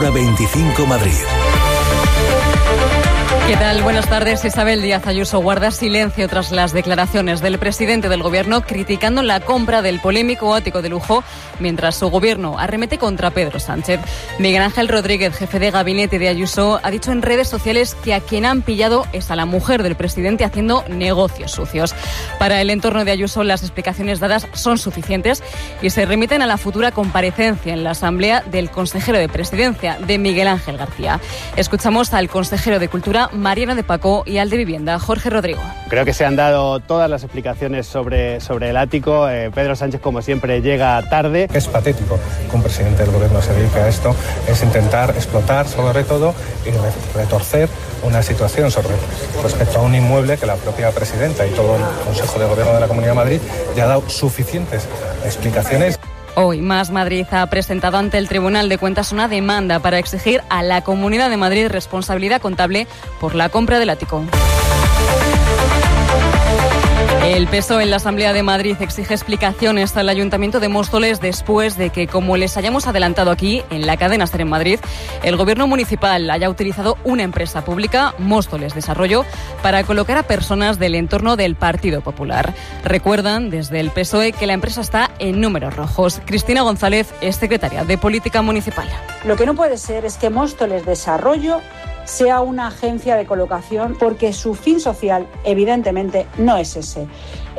Zona 25 Madrid. ¿Qué tal? Buenas tardes. Isabel Díaz Ayuso guarda silencio tras las declaraciones del presidente del Gobierno criticando la compra del polémico ático de lujo, mientras su Gobierno arremete contra Pedro Sánchez. Miguel Ángel Rodríguez, jefe de gabinete de Ayuso, ha dicho en redes sociales que a quien han pillado es a la mujer del presidente haciendo negocios sucios. Para el entorno de Ayuso, las explicaciones dadas son suficientes y se remiten a la futura comparecencia en la Asamblea del consejero de Presidencia, de Miguel Ángel García. Escuchamos al consejero de Cultura, Mariano de Paco, y al de Vivienda, Jorge Rodrigo. Creo que se han dado todas las explicaciones sobre el ático. Pedro Sánchez, como siempre, llega tarde. Es patético que un presidente del Gobierno se dedique a esto, es intentar explotar sobre todo y retorcer una situación respecto a un inmueble que la propia presidenta y todo el Consejo de Gobierno de la Comunidad de Madrid ya ha dado suficientes explicaciones. Hoy Más Madrid ha presentado ante el Tribunal de Cuentas una demanda para exigir a la Comunidad de Madrid responsabilidad contable por la compra del ático. El PSOE en la Asamblea de Madrid exige explicaciones al Ayuntamiento de Móstoles después de que, como les hayamos adelantado aquí en la cadena SER en Madrid, el Gobierno municipal haya utilizado una empresa pública, Móstoles Desarrollo, para colocar a personas del entorno del Partido Popular. Recuerdan desde el PSOE que la empresa está en números rojos. Cristina González es secretaria de Política Municipal. Lo que no puede ser es que Móstoles Desarrollo sea una agencia de colocación, porque su fin social evidentemente no es ese.